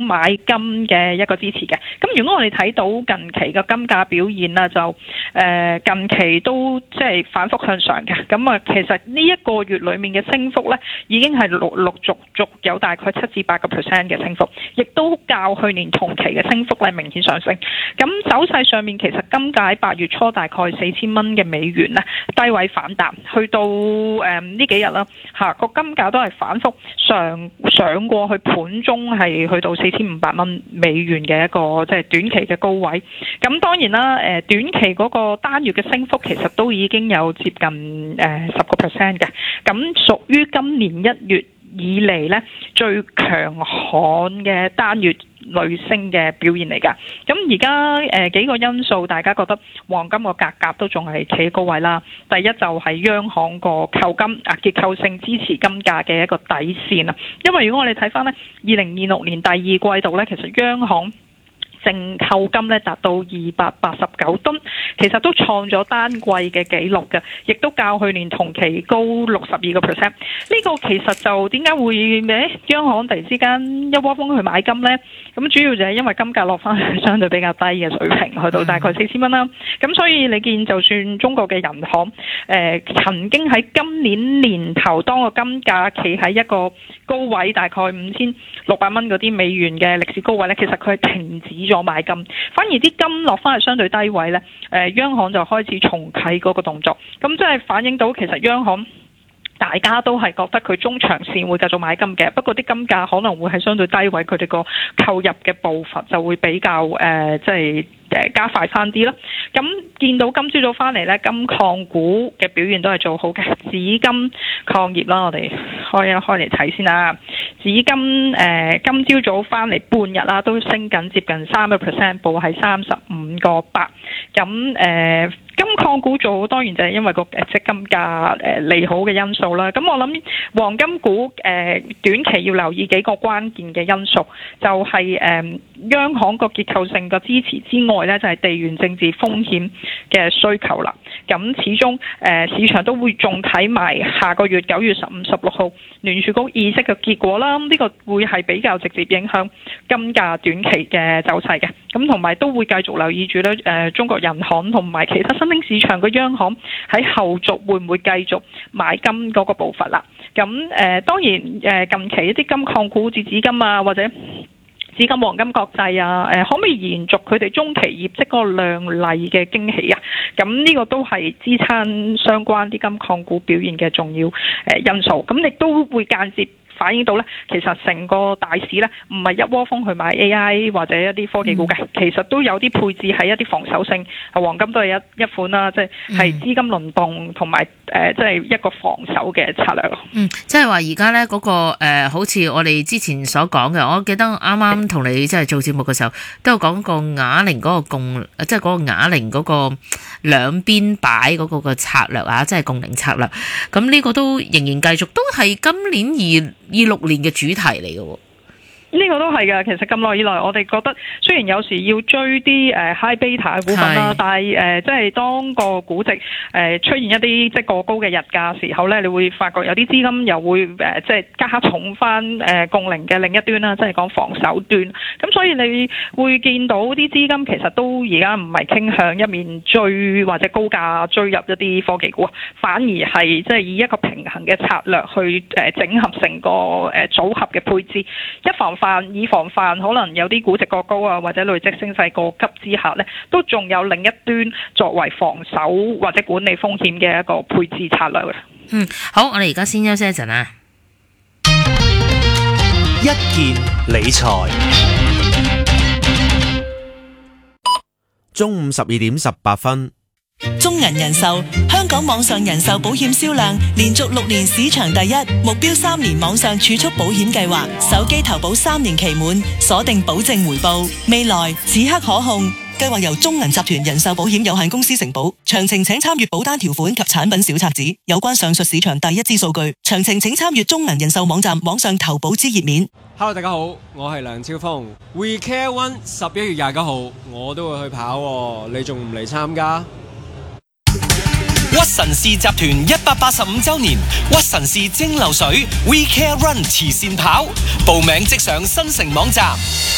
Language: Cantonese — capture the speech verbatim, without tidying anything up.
買金嘅一個支持嘅。咁如果我哋睇到近期嘅金價表現啦，就誒、呃、近期都即係反覆向上嘅。咁啊，其實呢一個月裡面嘅升幅咧，已經係陸陸續續有大概七至八個 percent 嘅升幅，亦都較去年同期嘅升幅咧明顯上升。咁走勢上面其實金價喺八月初大概四千蚊嘅美元咧低位反彈，去到誒呢、呃、幾日啦嚇個金價都係反覆上上過去盤中係去到四千五百蚊美元嘅一個即係短期嘅高位。咁當然啦，誒、呃、短期嗰個單月嘅升幅其實都已經有接近誒十個 percent 嘅，咁屬於今年一月以嚟咧最強悍嘅單月累升嘅表現嚟㗎。咁而家誒幾個因素，大家覺得黃金個價格都仲係企高位啦。第一就係央行個購金啊結構性支持金價嘅一個底線啊。因為如果我哋睇翻咧，二零二六年第二季度咧，其實央行淨購金咧達到二百八十九噸，其實都創咗單季嘅紀錄嘅，亦都較去年同期高六十二個 percent。呢個其實就點解會誒央行突然之間一窩蜂去買金呢？咁主要就係因為金價落翻去相對比較低嘅水平，去到大概四千蚊啦。咁所以你見就算中國嘅銀行誒、呃、曾經喺今年年頭當個金價企喺一個高位，大概五千六百蚊嗰啲美元嘅歷史高位呢，其實佢係停止咗買金，反而啲金落翻去相對低位呢，誒、呃、央行就開始重啟嗰個動作，咁即係反映到其實央行大家都係覺得佢中長線會繼續買金嘅，不過啲金價可能會係相對低位，佢哋個購入嘅步伐就會比較誒即係誒加快翻啲啦。咁見到今朝早翻嚟呢，金礦股嘅表現都係做好嘅，紫金礦業啦，我哋開一開嚟睇先啦。紫金誒、呃、今朝早翻嚟半日啦，都升緊接近三個 percent， 報喺三十五個八。咁誒金礦股做好，當然就係因為個誒即金價誒利好嘅因素啦。咁我諗黃金股誒、呃、短期要留意幾個關鍵嘅因素，就係、是、誒、呃、央行個結構性嘅支持之外咧，就係、是、地緣政治風險嘅需求啦。咁始終誒、呃、市場都會仲睇埋下個月九月十五、十六號聯儲局議息嘅結果啦。呢、這個會係比較直接影響金價短期嘅走勢嘅。咁同埋都會繼續留意住咧誒中國銀行同埋其他新興市場嘅央行喺後續會唔會繼續買金嗰個步伐啦。咁誒、呃、當然誒、呃、近期一啲金礦股，似紫金啊或者紫金黃金國際啊，誒、呃、可唔可以延續佢哋中期業績嗰個亮麗嘅驚喜啊？咁呢個都係支撐相關啲金礦股表現嘅重要誒、呃、因素。咁亦都會間接反映到咧，其實成個大市咧唔係一窩蜂去買 A I 或者一啲科技股嘅，嗯、其實都有啲配置喺一啲防守性，黃金都係一一款啦，即係係資金輪動同埋誒，即係一個防守嘅策略咯。 嗯，即係話而家咧嗰個、呃、好似我哋之前所講嘅，我記得啱啱同你即係做節目嘅時候，都有講過啞鈴嗰個共，即係嗰個啞鈴嗰個兩邊擺嗰個嘅策略啊，即係共贏策略。咁呢個都仍然繼續，都係今年二二六年嘅主題嚟嘅喎。 呢個都係㗎，其實咁耐以來，我哋覺得雖然有時要追啲誒 high beta 嘅股份啦，但係誒即係當個估值誒出現一啲即係過高嘅日價時候咧，你會發覺有啲資金又會誒即係加重翻誒共贏嘅另一端啦，即係講防守端。咁所以你會見到啲資金其實都而家唔係傾向一面追或者高價追入一啲科技股，反而係即係以一個平衡嘅策略去誒整合成個誒組合嘅配置，一防範以防範可能有啲估值過高啊，或者累積升勢過急之下呢，都仲有另一端作為防守或者管理風險嘅一個配置策略嘅。 嗯，好，我哋而家先休息一陣啊。 一件理財，中午十二點十八分。 中銀人壽香港網上人壽保險銷量連續六年市場第一，目標三年網上儲蓄保險計劃，手機投保三年期滿，鎖定保證回報，未來此刻可控。計劃由中銀集團人壽保險有限公司承保，詳情請參閱保單條款及產品小冊子。有關上述市場第一支數據，詳情請參閱中銀人壽網站網上投保之頁面。 Hello， 大家好，我係梁超峰。We Care One 十一月廿九號我都會去跑喎，你仲唔嚟參加？ 屈臣氏集團一百八十五周年，屈臣氏蒸餾水 We Care Run 慈善跑，報名即上新城網站。